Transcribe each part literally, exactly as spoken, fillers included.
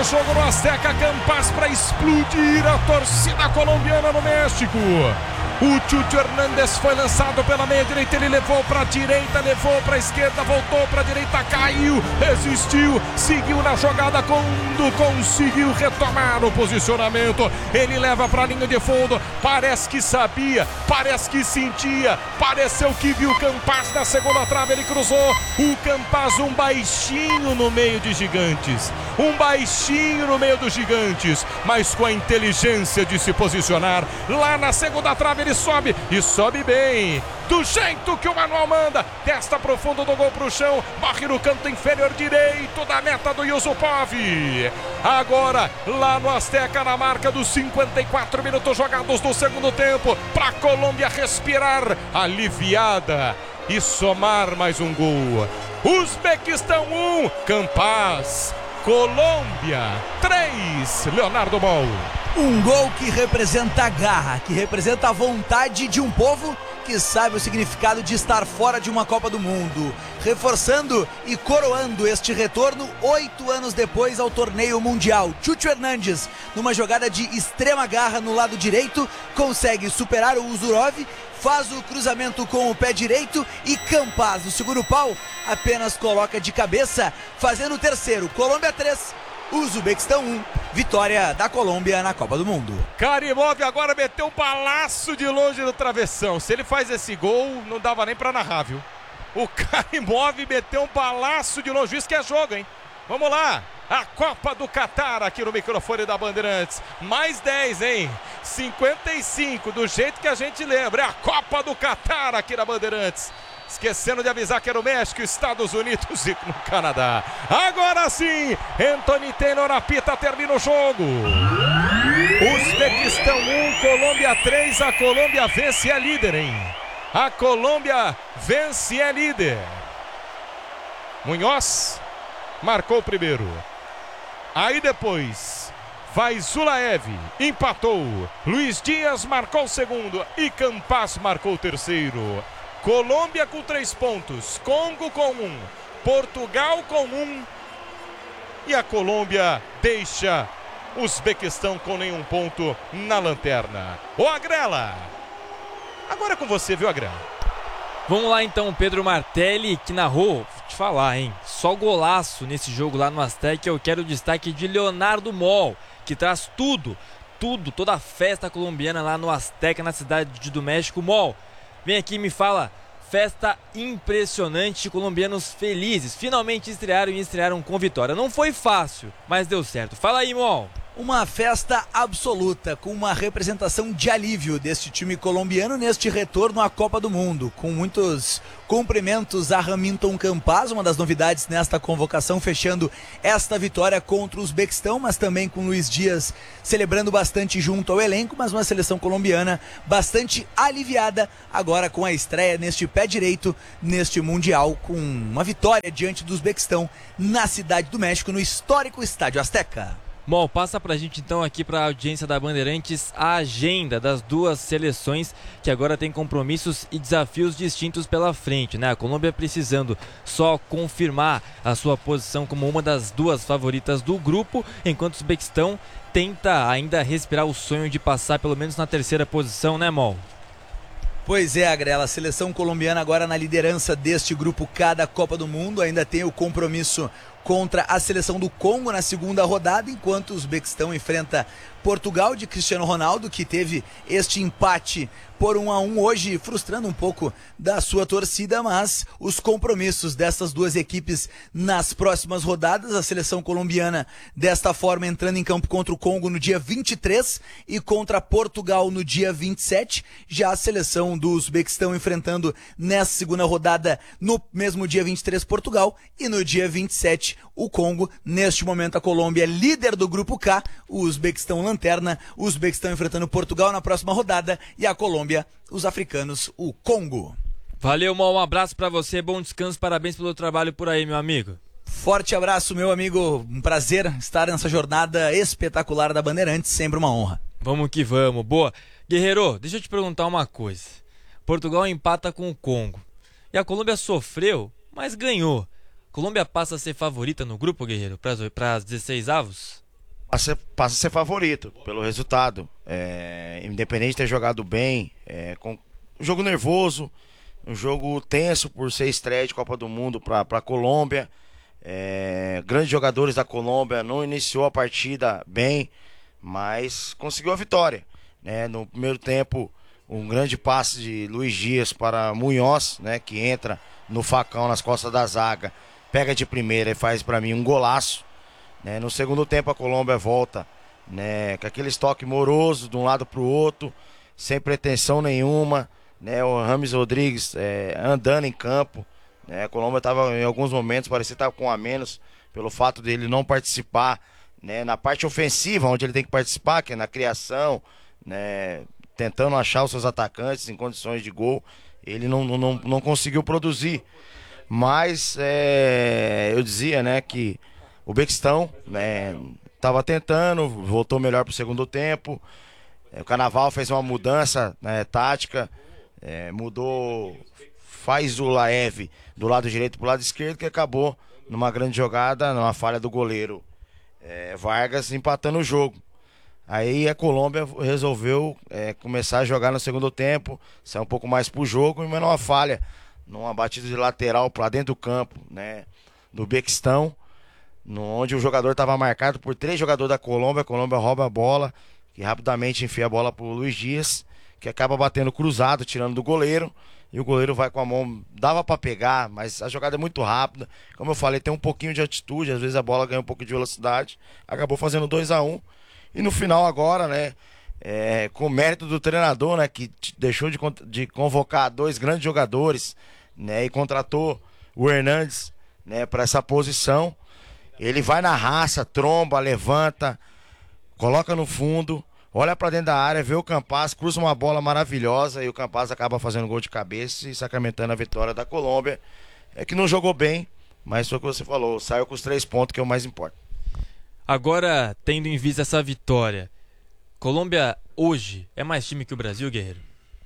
jogo no Azteca, Campas para explodir a torcida colombiana no México. O Chucho Hernández foi lançado pela meia direita, ele levou para a direita, levou para a esquerda, voltou para a direita, caiu, resistiu, seguiu na jogada, quando conseguiu retomar o posicionamento, ele leva para a linha de fundo, parece que sabia, parece que sentia, pareceu que viu o Campas na segunda trave, ele cruzou, o Campas, um baixinho no meio de gigantes, um baixinho no meio dos gigantes, mas com a inteligência de se posicionar lá na segunda trave, ele sobe e sobe bem, do jeito que o Manuel manda, testa profundo do gol pro chão, morre no canto inferior direito da meta do Yusupov. Agora, lá no Azteca, na marca dos cinquenta e quatro minutos jogados do segundo tempo, pra Colômbia respirar aliviada e somar mais um gol. Uzbequistão um, Campas. Colômbia três, Leonardo Bol. Um gol que representa a garra, que representa a vontade de um povo que sabe o significado de estar fora de uma Copa do Mundo, reforçando e coroando este retorno oito anos depois ao torneio mundial. Chucho Hernández, numa jogada de extrema garra no lado direito, consegue superar o Uzurov, faz o cruzamento com o pé direito e Campas, no segundo pau, apenas coloca de cabeça, fazendo o terceiro. Colômbia três, Uzbequistão um, vitória da Colômbia na Copa do Mundo. Karimov agora meteu um balaço de longe no travessão. Se ele faz esse gol, não dava nem pra narrar, viu? O Karimov meteu um balaço de longe. Isso que é jogo, hein? Vamos lá, a Copa do Catar aqui no microfone da Bandeirantes. Mais dez, hein? cinquenta e cinco, do jeito que a gente lembra. É a Copa do Catar aqui na Bandeirantes. Esquecendo de avisar que era o México, Estados Unidos e no Canadá. Agora sim, Anthony Taylor apita, termina o jogo. Uzbequistão um, Colômbia três, a Colômbia vence e é líder, hein? A Colômbia vence e é líder. Munhoz marcou o primeiro. Aí depois vai Zulaev, empatou. Luiz Dias marcou o segundo e Campas marcou o terceiro. Colômbia com três pontos, Congo com um, Portugal com um e a Colômbia deixa o Uzbequistão com nenhum ponto na lanterna. Ô Agrela, agora é com você, viu, Agrela? Vamos lá então, Pedro Martelli, que narrou, vou te falar, hein, só golaço nesse jogo lá no Azteca. Eu quero o destaque de Leonardo Mol, que traz tudo, tudo, toda a festa colombiana lá no Azteca, na cidade do México. Mol, vem aqui e me fala, festa impressionante, colombianos felizes, finalmente estrearam e estrearam com vitória. Não foi fácil, mas deu certo. Fala aí, Mol. Uma festa absoluta, com uma representação de alívio deste time colombiano neste retorno à Copa do Mundo, com muitos cumprimentos a Hamilton Campas, uma das novidades nesta convocação, fechando esta vitória contra o Uzbequistão, mas também com Luiz Dias celebrando bastante junto ao elenco, mas uma seleção colombiana bastante aliviada agora com a estreia neste pé direito, neste Mundial, com uma vitória diante do Uzbequistão na Cidade do México, no histórico Estádio Azteca. Bom, passa pra gente então aqui pra audiência da Bandeirantes a agenda das duas seleções que agora tem compromissos e desafios distintos pela frente, né? A Colômbia precisando só confirmar a sua posição como uma das duas favoritas do grupo, enquanto o Uzbequistão tenta ainda respirar o sonho de passar pelo menos na terceira posição, né, Mol? Pois é, Agrela, a seleção colombiana agora na liderança deste grupo K da Copa do Mundo, ainda tem o compromisso contra a seleção do Congo na segunda rodada, enquanto o Uzbequistão enfrenta Portugal de Cristiano Ronaldo, que teve este empate por um a um hoje, frustrando um pouco da sua torcida, mas os compromissos dessas duas equipes nas próximas rodadas, a seleção colombiana desta forma entrando em campo contra o Congo no dia vinte e três e contra Portugal no dia vinte e sete, já a seleção do Uzbequistão enfrentando nessa segunda rodada no mesmo dia vinte e três Portugal e no dia vinte e sete o Congo. Neste momento a Colômbia é líder do grupo K, o Uzbequistão lanterna, o Uzbequistão enfrentando Portugal na próxima rodada e a Colômbia, os africanos, o Congo. Valeu, Mol, um abraço pra você, bom descanso, parabéns pelo trabalho por aí, meu amigo. Forte abraço, meu amigo, um prazer estar nessa jornada espetacular da Bandeirantes, sempre uma honra. Vamos que vamos, boa. Guerreiro, deixa eu te perguntar uma coisa. Portugal empata com o Congo e a Colômbia sofreu, mas ganhou. Colômbia passa a ser favorita no grupo, Guerreiro, para as dezesseis avos? Passa, passa a ser favorito pelo resultado. É, independente de ter jogado bem, é, com um jogo nervoso, um jogo tenso por ser estreia de Copa do Mundo para a Colômbia. É, grandes jogadores da Colômbia, não iniciou a partida bem, mas conseguiu a vitória, né? No primeiro tempo, um grande passe de Luiz Dias para Munhoz, né? Que entra no facão nas costas da zaga, pega de primeira e faz para mim um golaço, né? No segundo tempo a Colômbia volta, né? Com aquele estoque moroso de um lado para o outro, sem pretensão nenhuma, né? O Rames Rodrigues é, andando em campo. É, a Colômbia estava em alguns momentos, parecia estar com a menos, pelo fato dele não participar, né, na parte ofensiva, onde ele tem que participar, que é na criação, né, tentando achar os seus atacantes em condições de gol. Ele não, não, não conseguiu produzir. Mas é, eu dizia, né, que o Bequistão estava, né, tentando, voltou melhor para o segundo tempo. É, o Carnaval fez uma mudança, né, tática, é, mudou. Faz o Laev do lado direito para o lado esquerdo, que acabou numa grande jogada, numa falha do goleiro é, Vargas, empatando o jogo. Aí a Colômbia resolveu é, começar a jogar no segundo tempo, sair um pouco mais pro jogo, e uma falha, numa batida de lateral para dentro do campo, né, do Bequistão, no, onde o jogador estava marcado por três jogadores da Colômbia. A Colômbia rouba a bola, que rapidamente enfia a bola pro Luiz Dias, que acaba batendo cruzado, tirando do goleiro. E o goleiro vai com a mão, dava para pegar, mas a jogada é muito rápida. Como eu falei, tem um pouquinho de atitude, às vezes a bola ganha um pouco de velocidade. Acabou fazendo dois a um. E no final agora, né, é, com o mérito do treinador, né, que deixou de, de convocar dois grandes jogadores, né, e contratou o Hernandes, né, para essa posição. Ele vai na raça, tromba, levanta, coloca no fundo. Olha pra dentro da área, vê o Campas, cruza uma bola maravilhosa e o Campas acaba fazendo gol de cabeça e sacramentando a vitória da Colômbia. É que não jogou bem, mas foi o que você falou, saiu com os três pontos, que é o mais importante. Agora, tendo em vista essa vitória, Colômbia hoje é mais time que o Brasil, Guerreiro?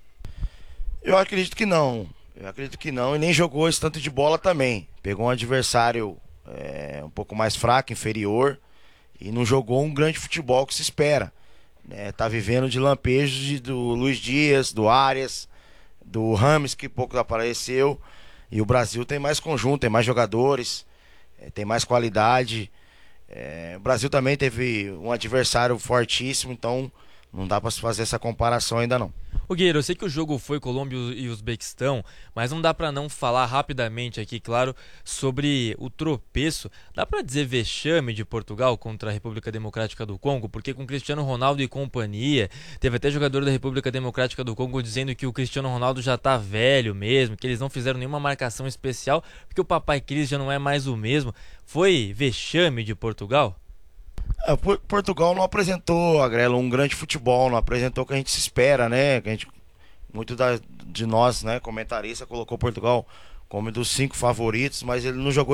Eu acredito que não. Eu acredito que não, e nem jogou esse tanto de bola também. Pegou um adversário é, um pouco mais fraco, inferior, e não jogou um grande futebol que se espera. É, tá vivendo de lampejos de, do Luiz Dias, do Arias, do Rames, que pouco apareceu. E o Brasil tem mais conjunto, tem mais jogadores, é, tem mais qualidade. É, o Brasil também teve um adversário fortíssimo, então não dá para se fazer essa comparação ainda não. Ô Guerreiro, eu sei que o jogo foi Colômbia e Uzbequistão, mas não dá pra não falar rapidamente aqui, claro, sobre o tropeço. Dá pra dizer vexame de Portugal contra a República Democrática do Congo? Porque com Cristiano Ronaldo e companhia, teve até jogador da República Democrática do Congo dizendo que o Cristiano Ronaldo já tá velho mesmo, que eles não fizeram nenhuma marcação especial, porque o Papai Cris já não é mais o mesmo. Foi vexame de Portugal? É, Portugal não apresentou, Agrelo, um grande futebol, não apresentou o que a gente se espera, né? Que a gente, muito da, de nós, né, comentaristas, colocou Portugal como um dos cinco favoritos, mas ele não jogou